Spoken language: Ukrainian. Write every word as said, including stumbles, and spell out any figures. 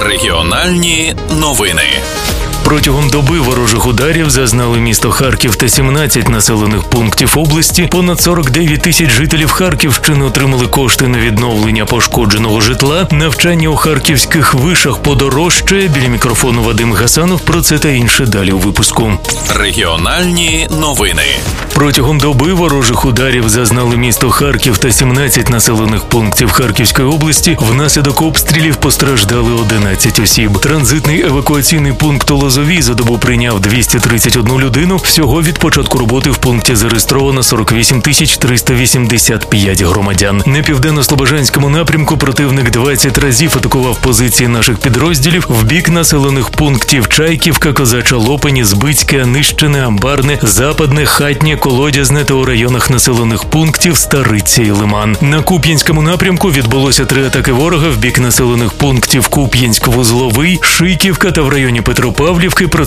Регіональні новини. Протягом доби ворожих ударів зазнали місто Харків та сімнадцять населених пунктів області. Понад сорок дев'ять тисяч жителів Харківщини отримали кошти на відновлення пошкодженого житла. Навчання у харківських вишах подорожчає. Біля мікрофону Вадим Гасанов. Про це та інше далі у випуску. Регіональні новини. Протягом доби ворожих ударів зазнали місто Харків та сімнадцять населених пунктів Харківської області. Внаслідок обстрілів постраждали одинадцять осіб. Транзитний евакуаційний пункт у Лозовій за добу прийняв двісті тридцять одну людину. Всього від початку роботи в пункті зареєстровано сорок вісім тисяч триста вісімдесят п'ять громадян. На південно-слобожанському напрямку противник двадцять разів атакував позиції наших підрозділів в бік населених пунктів Чайківка, Козача Лопані, Збицьке, Нищине, Амбарне, Западне, Хатнє, Колодязне та у районах населених пунктів Стариця і Лиман. На Куп'янському напрямку відбулося три атаки ворога в бік населених пунктів Куп'янськ-Вузловий, Шийківка та в районі Петропавлівки. Про